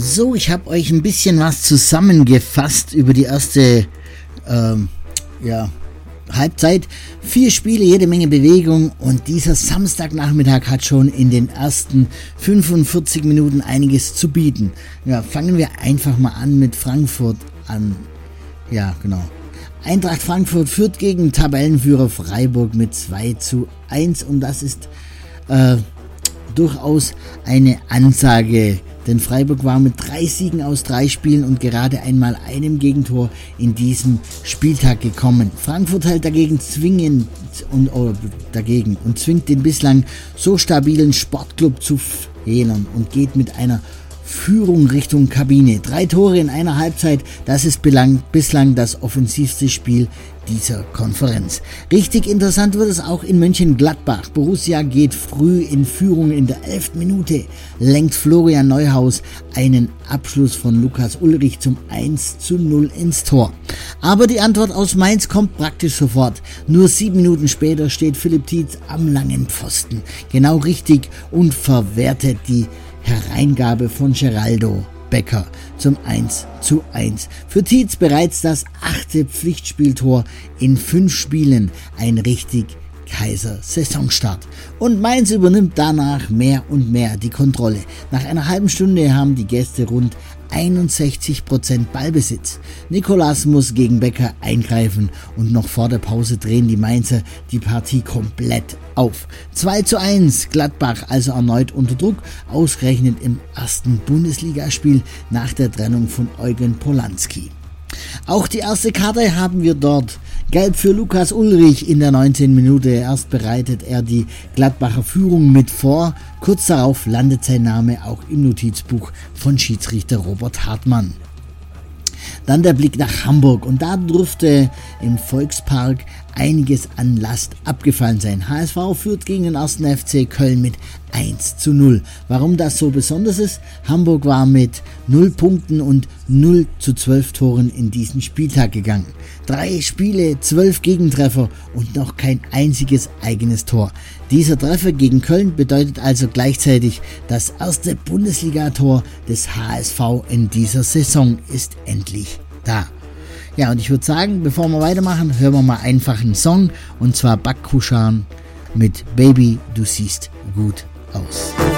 So, ich habe euch ein bisschen was zusammengefasst über die erste Halbzeit. 4 Spiele, jede Menge Bewegung und dieser Samstagnachmittag hat schon in den ersten 45 Minuten einiges zu bieten. Ja, fangen wir einfach mal an mit Frankfurt an. Ja, genau. Eintracht Frankfurt führt gegen Tabellenführer Freiburg mit 2:1 und das ist durchaus eine Ansage, denn Freiburg war mit 3 Siegen aus 3 Spielen und gerade einmal einem Gegentor in diesem Spieltag gekommen. Frankfurt hält dagegen zwingt den bislang so stabilen Sportclub zu Fehlern und geht mit einer Führung Richtung Kabine. 3 Tore in einer Halbzeit, das ist bislang das offensivste Spiel dieser Konferenz. Richtig interessant wird es auch in Mönchengladbach. Borussia geht früh in Führung in der 11. Minute, lenkt Florian Neuhaus einen Abschluss von Lukas Ullrich zum 1:0 ins Tor. Aber die Antwort aus Mainz kommt praktisch sofort. Nur 7 Minuten später steht Philipp Tietz am langen Pfosten. Genau richtig und verwertet die Hereingabe von Geraldo Becker zum 1:1. Für Tietz bereits das 8. Pflichtspieltor in 5 Spielen. Ein richtig Kaiser-Saisonstart. Und Mainz übernimmt danach mehr und mehr die Kontrolle. Nach einer halben Stunde haben die Gäste rund 61% Ballbesitz. Nicolas muss gegen Becker eingreifen und noch vor der Pause drehen die Mainzer die Partie komplett auf. 2:1, Gladbach also erneut unter Druck, ausgerechnet im ersten Bundesligaspiel nach der Trennung von Eugen Polanski. Auch die erste Karte haben wir dort. Gelb für Lukas Ullrich in der 19. Minute. Erst bereitet er die Gladbacher Führung mit vor. Kurz darauf landet sein Name auch im Notizbuch von Schiedsrichter Robert Hartmann. Dann der Blick nach Hamburg und da dürfte im Volkspark einiges an Last abgefallen sein. HSV führt gegen den 1. FC Köln mit 1:0. Warum das so besonders ist? Hamburg war mit 0 Punkten und 0:12 Toren in diesen Spieltag gegangen. 3 Spiele, 12 Gegentreffer und noch kein einziges eigenes Tor. Dieser Treffer gegen Köln bedeutet also gleichzeitig das erste Bundesligator des HSV in dieser Saison ist endlich da. Ja, und ich würde sagen, bevor wir weitermachen, hören wir mal einfach einen Song und zwar Bakkushan mit Baby, du siehst gut aus.